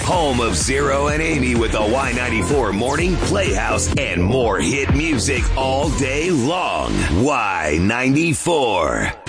Home of Zero and Amy with the Y94 Morning Playhouse and more hit music all day long. Y94.